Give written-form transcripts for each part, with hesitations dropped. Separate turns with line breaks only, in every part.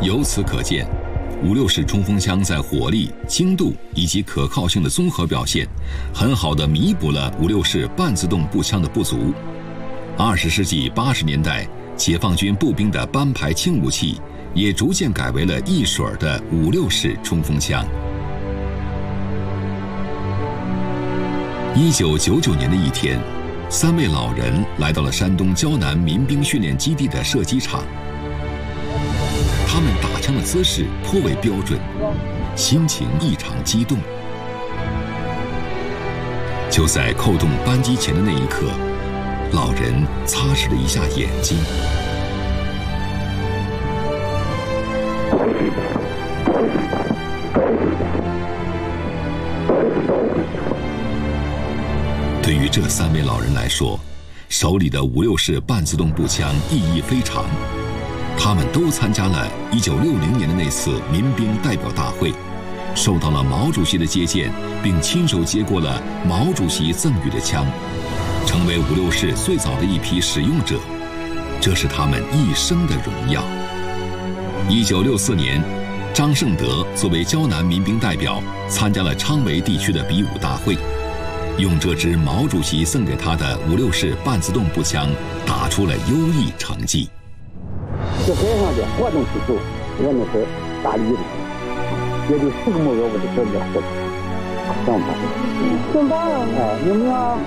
由此可见，56式冲锋枪在火力、精度以及可靠性的综合表现，很好地弥补了56式半自动步枪的不足。20世纪80年代，解放军步兵的班排轻武器也逐渐改为了一水儿的56式冲锋枪。1999年的一天，3位老人来到了山东胶南民兵训练基地的射击场。他们打枪的姿势颇为标准，心情异常激动。就在扣动扳机前的那一刻，老人擦拭了一下眼睛。对于这3位老人来说，手里的56式半自动步枪意义非常。他们都参加了1960年的那次民兵代表大会，受到了毛主席的接见，并亲手接过了毛主席赠予的枪，成为56式最早的一批使用者。这是他们一生的荣耀。1964年，张胜德作为胶南民兵代表参加了昌围地区的比武大会，用这支毛主席赠给他的56式半自动步枪打出了优异成绩。
在海上的活动时候，我那是大力的，也就10个木额我的手里活的，挺棒。挺棒啊！哎，有没有？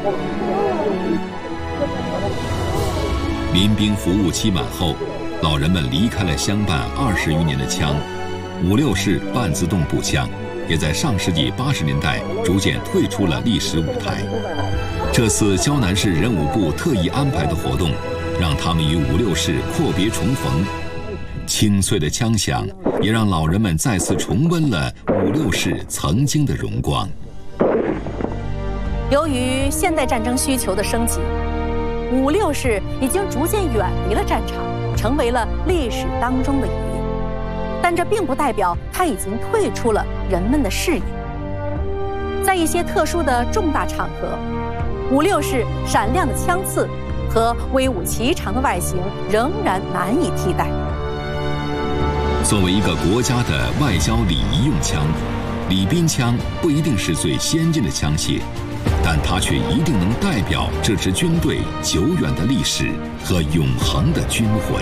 民兵服务期满后，老人们离开了相伴20余年的枪，56式半自动步枪也在上世纪80年代逐渐退出了历史舞台。这次胶南市人武部特意安排的活动，让他们与56式阔别重逢。清脆的枪响也让老人们再次重温了56式曾经的荣光。
由于现代战争需求的升级，56式已经逐渐远离了战场，成为了历史当中的遗影。但这并不代表它已经退出了人们的视野。在一些特殊的重大场合，56式闪亮的枪刺和威武颀长的外形仍然难以替代。
作为一个国家的外交礼仪用枪，礼宾枪不一定是最先进的枪械，但它却一定能代表这支军队久远的历史和永恒的军魂。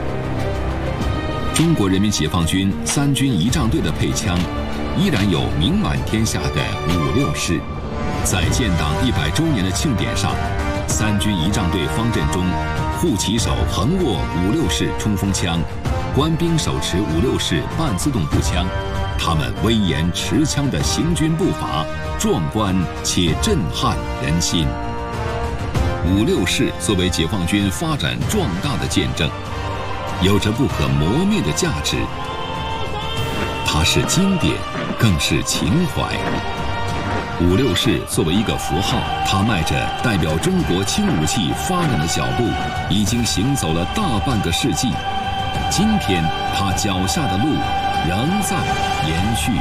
中国人民解放军3军仪仗队的配枪依然有名满天下的56式。在建党100周年的庆典上，3军仪仗队方阵中，护旗手横握56式冲锋枪，官兵手持56式半自动步枪，他们威严持枪的行军步伐壮观且震撼人心。56式作为解放军发展壮大的见证，有着不可磨灭的价值。它是经典，更是情怀。56式作为一个符号，它迈着代表中国轻武器发展的脚步，已经行走了大半个世纪。今天，它脚下的路仍在延续。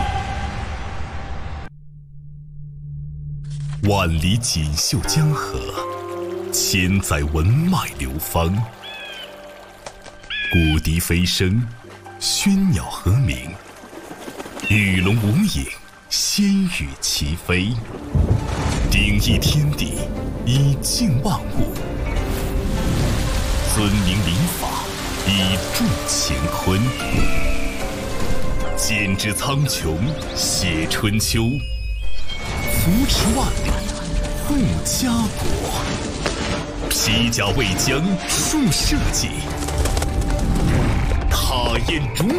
万里锦绣江河，千载文脉流芳。古笛飞声，喧鸟和鸣，鱼龙无影，仙羽齐飞。鼎益天地，以静万物；尊明礼法，以助乾坤。剪纸苍穹，写春秋；扶持万里，护家国。披甲为疆，树社稷；踏燕逐